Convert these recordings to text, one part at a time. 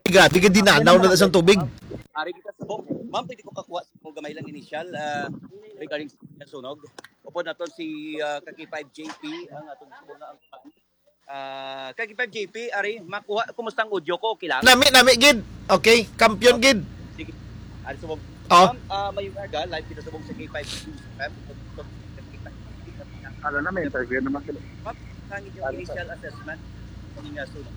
Grabe ka dinanaw na sa tubig. Ari kita subong. Ma'am, pwede ko kakuha sa gamay lang initial regarding sa sunog. Upo na to si Kaki5JP ang atong subong na ang Kaki5JP, Ari, makuha, kumusta ang audio ko? Okay lang? Nami gid. Okay, kampiyon gid. Sige. Ari subong. Oh. Ma'am, may umaga, live kita subong sa K5JP. Ano na, may interview naman sila. Ma'am, hangin yung initial assessment ng sunog.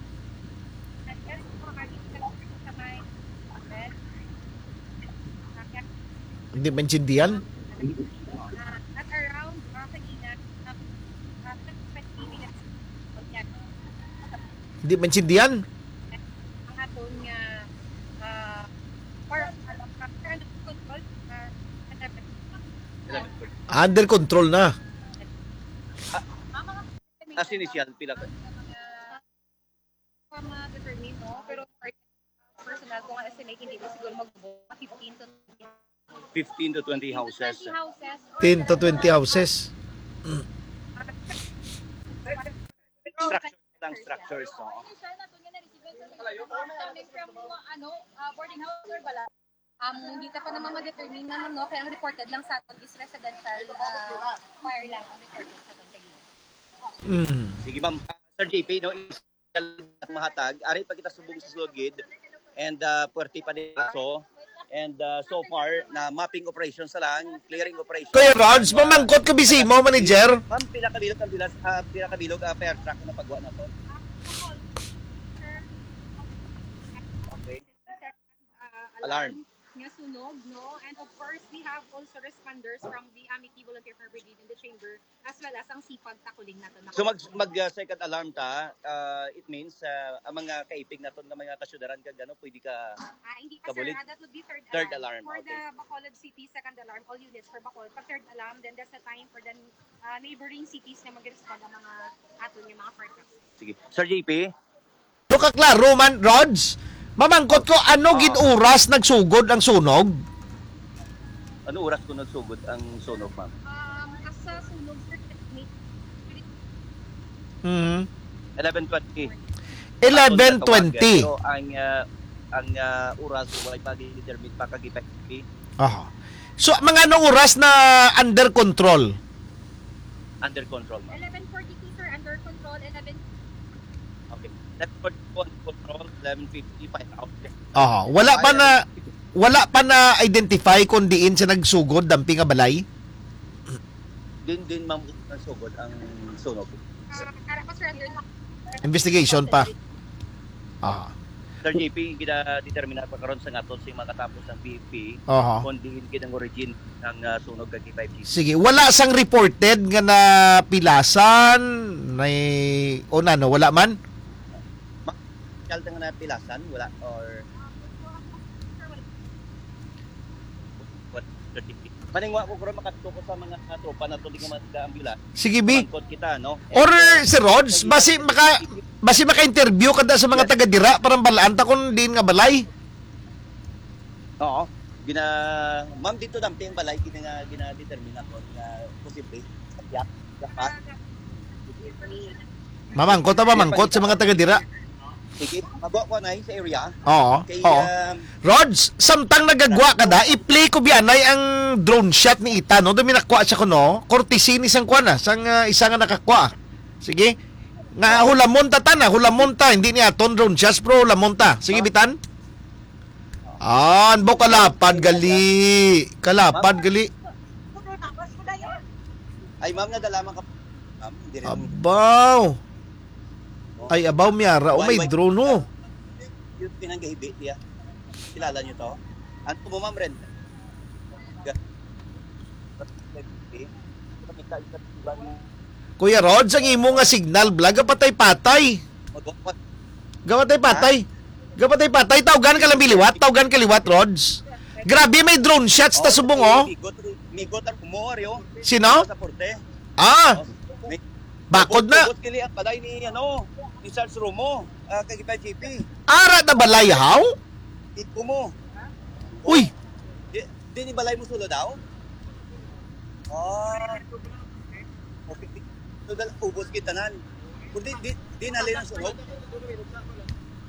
Hindi maintindihan. At around kanina, 20 minutes. Hindi maintindihan. Ang aton nga under control. Under control na. As initial, pila ko. Determine, no? Pero personal ko nga estimate, hindi ko siguro mag-book 15 to 20 houses. 10 to 20 houses. Structures. No? Boarding house or bala? Hindi ta pa naman ma-determine na, no? Kaya ang reported lang sa atin is residential fire lang ang reported sa atin. Sige ma'am. Sir JP, no, mahatag. Ari pa kita subong sa Sulogid and puwerte pa din so. And so far, na mapping operations sa lang, clearing operations. Kuya Rods, mamangkot ka bisi mo, manager. Ma'am, pila kabilog ang bilas, pila kabilog fire truck na pagwa na to. Okay. Alarm. Nga sunog, no? And of course, we have also responders from the Amity Volunteer Fire Brigade in the chamber as well as ang sipag takuling nato. So mag second alarm ta, it means ang mga kaipig naton na mga kasyudaran kag ano, pwede ka hindi pa kabulig. sir, that would be Third alarm. For Okay. the Bacolod City, second alarm, all units for Bacolod. Pag third alarm, then that's the time for the neighboring cities na mag-respond ang mga aton yung mga fire trucks. Sige. Sir JP, No ka klaro man, Rods. Mamangkot ko, ano gid oras nagsugod ang sunog? ano oras ko nagsugod ang sunog, ma'am? Asa sunog, sir, 11:20. 11:20. Pero ang oras wala pa determine pa kag effective. Aha. So, mga anong oras na under control? Under control, ma'am. 11:42, sir, under control, 11. Okay. That's for control 11:55 out. Aha. Wala pa na identify kung diin sa nagsugod damping nga balay? Din ma'am nagsugod ang sunog. Para pa, sir, under Investigation pa. Aha. Sir JP, gina-determine pa karon sa ngaton sing makatapos ang PFP Aha. kung diin gid ang origin ng sunog kag K5G. Sige, wala sang reported nga na pilasan, o na, no? Wala man? Kalta nga na pilasan, wala or what? Sir JP. Maningwa ko karon makadto ko sa mga tropa na to di nga mag-ambulance. Sige, B. Pangkot kita, no? Or si Rods, basi maka-interview kada sa mga taga-dira parang balaan ta kung diin nga balay. Oo. Ma'am dito damping balay gina-determine ako nga posible. Yak, dapat. Mamangkot sa mga taga-dira. Sige, magwa ko na sa area. Oo. Kay Oo. Rods, samtang nagagwa ka da, i-play ko bianay ang drone shot ni Ita, no? Dumi nakwa siya ko, no? Courtesy ni sang kwa na, sang isa nga nakakwa. Sige. Nga hulamon ta, hindi ni aton drone shots, bro, hulamon ta. Sige, bitan. Anbo kalapad gali. Ay ma'am nadala man ka. Ma'am, hindi rin. Abaw. Ay, abaw miyara. O, may drone, no? Yung pinanggahibi, tiya. Kilala nyo to? Ano mo, ma'am, Ren? Kuya Rods, ang imo nga signal vlog, gapatay-patay. Gapatay-patay, tawgan ka lang biliwat, Rods. Grabe, may drone shots ta subong, oh. Migot ang kumoryo. Sino? Sa porte. Ah, bakod na. Migot kili ang balay ni, ni Charles Romo, kagipay GP. Ara na balay, how? Ito mo. Uy, Di ni balay mo sulo daw? Okay. So, ubos kita nan. Kung di nalin ang sunog.